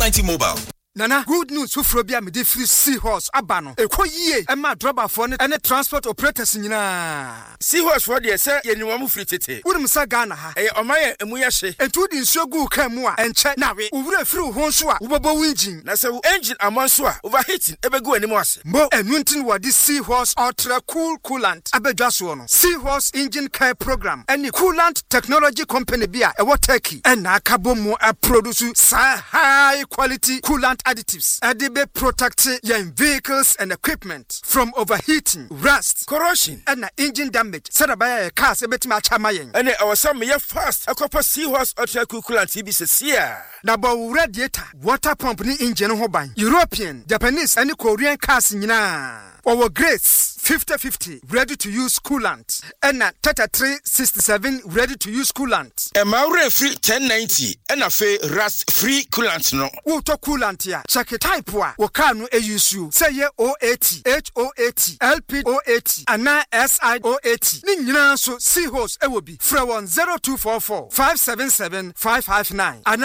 90 mobile. Nana, good news for Frobia me free Seahorse Abano. Eko ye, Emma Draba for any transport operators in Seahorse for the say, you free tete. Udum Sagana ha, Omaya Muyashe, and two in so good Kamua, and check now, Ure through Honsua, Ubabo Winging. Nasa engine Amansua, overheating, Ebego and Moss. Mo and Winton what this Seahorse Ultra Cool Coolant, Abedjasuono, Seahorse Engine Care Program, and the Coolant Technology Company Bia, a Wateki, and Nakabomo a produce high quality coolant additives. Adibe protect your vehicles and equipment from overheating, rust, corrosion, and engine damage. Sadabaya a cars a bit much hamayen. And our some fast a copper Seahorse Ultra Cool Coolant TBC. Naba radiator, water pump ni engine hoban. European, Japanese, and Korean cars in Our Grace 50-50 ready to use coolant. And Tata 367 ready to use coolant. A Maure free 1090 and a fe rust free coolant no. Auto coolant ya. Check it type wa. Wakanu AUSU. Say ye 080 HO80 LP080 and SI080. Nina so Seahorse ewobi. From 0244 577 559 and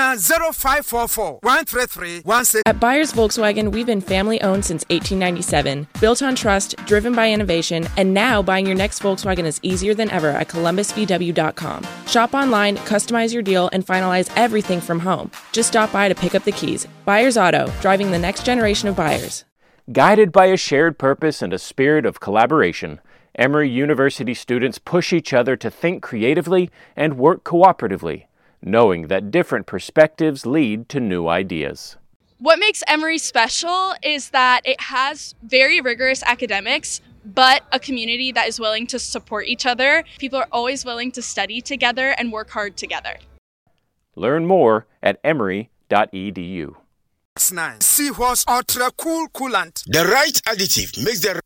0544 133 16. At Byers Volkswagen, we've been family owned since 1897. Built on trust, driven by innovation, and now buying your next Volkswagen is easier than ever at columbusvw.com. Shop online, customize your deal, and finalize everything from home. Just stop by to pick up the keys. Byers Auto, driving the next generation of buyers. Guided by a shared purpose and a spirit of collaboration, Emory University students push each other to think creatively and work cooperatively, knowing that different perspectives lead to new ideas. What makes Emory special is that it has very rigorous academics, but a community that is willing to support each other. People are always willing to study together and work hard together. Learn more at emory.edu. Seahorse Ultra Cool Coolant. The right additive makes the